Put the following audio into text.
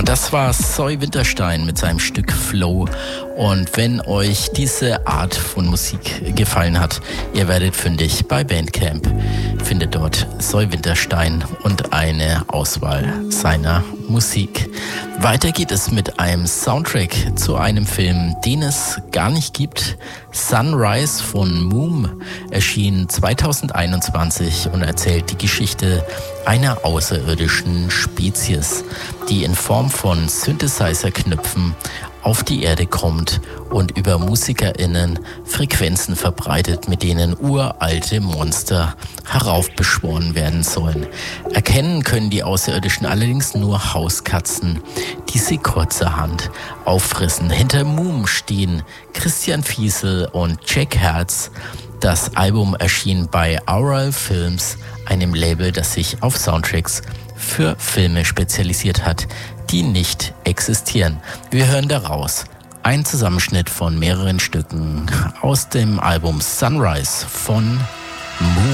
Und das war Zoe Winterstein mit seinem Stück Flow. Und wenn euch diese Art von Musik gefallen hat, ihr werdet fündig bei Bandcamp. Findet dort Zoe Winterstein und eine Auswahl seiner Musik. Weiter geht es mit einem Soundtrack zu einem Film, den es gar nicht gibt. Sunrise von Moom erschien 2021 und erzählt die Geschichte einer außerirdischen Spezies, die in Form von Synthesizer-Knöpfen auf die Erde kommt und über MusikerInnen Frequenzen verbreitet, mit denen uralte Monster heraufbeschworen werden sollen. Erkennen können die Außerirdischen allerdings nur Hauskatzen, die sie kurzerhand auffressen. Hinter Moom stehen Christian Fiesel und Jack Herz. Das Album erschien bei Aural Films, einem Label, das sich auf Soundtracks für Filme spezialisiert hat, die nicht existieren. Wir hören daraus einen Zusammenschnitt von mehreren Stücken aus dem Album Sunrise von Moon.